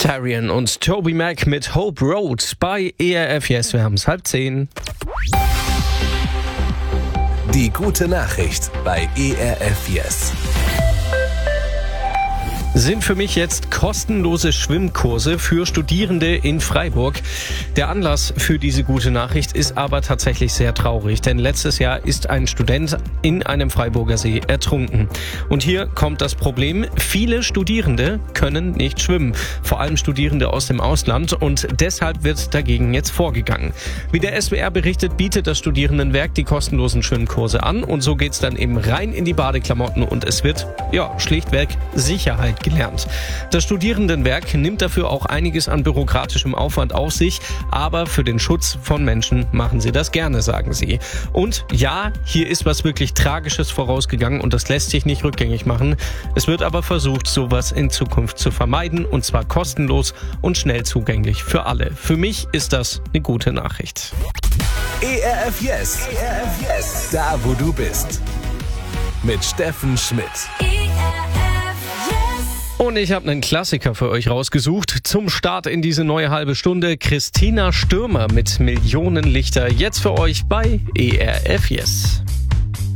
Tarian und Toby Mac mit Hope Road bei ERF Yes, wir haben es 9:30. Die gute Nachricht bei ERF Yes. Sind für mich jetzt kostenlose Schwimmkurse für Studierende in Freiburg. Der Anlass für diese gute Nachricht ist aber tatsächlich sehr traurig, denn letztes Jahr ist ein Student in einem Freiburger See ertrunken. Und hier kommt das Problem: Viele Studierende können nicht schwimmen, vor allem Studierende aus dem Ausland, und deshalb wird dagegen jetzt vorgegangen. Wie der SWR berichtet, bietet das Studierendenwerk die kostenlosen Schwimmkurse an, und so geht's dann eben rein in die Badeklamotten und es wird schlichtweg Sicherheit gelernt. Das Studierendenwerk nimmt dafür auch einiges an bürokratischem Aufwand auf sich, aber für den Schutz von Menschen machen sie das gerne, sagen sie. Und ja, hier ist was wirklich Tragisches vorausgegangen und das lässt sich nicht rückgängig machen. Es wird aber versucht, sowas in Zukunft zu vermeiden, und zwar kostenlos und schnell zugänglich für alle. Für mich ist das eine gute Nachricht. ERF Yes. ERF Yes. Da, wo du bist. Mit Steffen Schmidt. Und ich habe einen Klassiker für euch rausgesucht. Zum Start in diese neue halbe Stunde Christina Stürmer mit Millionenlichter. Jetzt für euch bei ERF Yes.